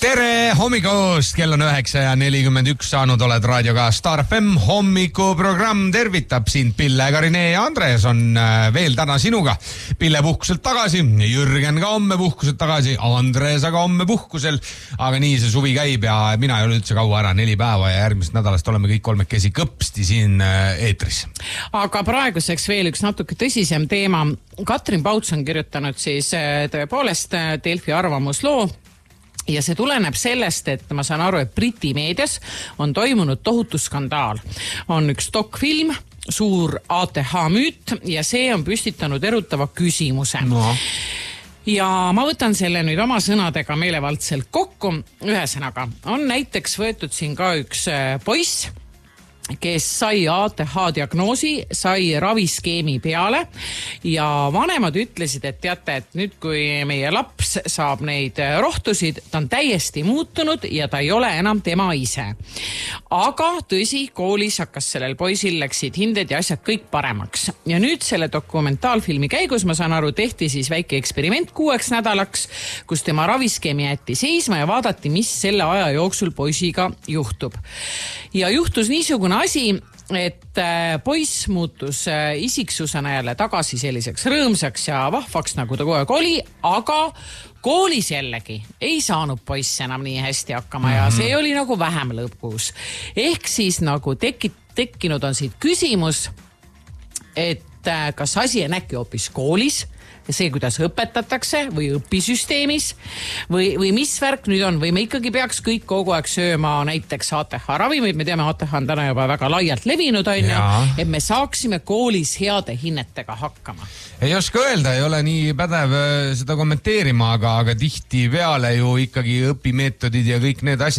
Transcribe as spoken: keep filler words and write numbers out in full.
Tere hommikust, kell on üheksa ja nelikümmend üks saanud, oled raadioga Star F M hommikuprogramm tervitab sind. Pille, Karine ja Andres on veel täna sinuga. Pille puhkuselt tagasi, Jürgen ka homme puhkuselt tagasi, Andres aga homme puhkusel. Aga nii see suvi käib ja mina ei ole üldse kaua ära, neli päeva ja järgmisest nädalast oleme kõik kolmekesi kõpsti siin eetris. Aga praeguseks veel üks natuke tõsisem teema. Katrin Pauts on kirjutanud siis tõepoolest Delfi arvamusloo. Ja see tuleneb sellest, et ma saan aru, et Briti meedias on toimunud tohutu skandaal. On üks dokfilm, suur A T H müüt ja see on püstitanud erutava küsimuse. No. Ja ma võtan selle nüüd oma sõnadega meelevaldselt kokku. Ühesõnaga, on näiteks võetud siin ka üks poiss, kes sai A T H diagnoosi, sai raviskeemi peale ja vanemad ütlesid, et teate, et nüüd kui meie laps saab neid rohtusid, ta on täiesti muutunud ja ta ei ole enam tema ise. Aga tõsi, koolis hakkas sellel poisil, läksid hinded ja asjad kõik paremaks. Ja nüüd selle dokumentaalfilmi käigus, ma saan aru, tehti siis väike eksperiment kuueks nädalaks, kus tema raviskeemi jäeti seisma ja vaadati, mis selle aja jooksul poisiga juhtub. Ja juhtus niisugune asi, et poiss muutus isiksusena jälle tagasi selliseks rõõmsaks ja vahvaks, nagu ta kogu aeg oli, aga koolis jällegi ei saanud poiss enam nii hästi hakkama ja see oli nagu vähem lõpus. Ehk siis nagu tekki, tekkinud on siit küsimus, et kas asi on äkki hoopis koolis, see, kuidas õpetatakse või õpisüsteemis või, või mis värk nüüd on, või me ikkagi peaks kõik kogu aeg sööma näiteks A T H ravimid, me teame, A T H on täna juba väga laialt levinud, on ju, et me saaksime koolis heade hinnetega hakkama. Ei oska öelda, ei ole nii pädev seda kommenteerima, aga, aga tihti peale ju ikkagi õpimeetodid ja kõik need asjad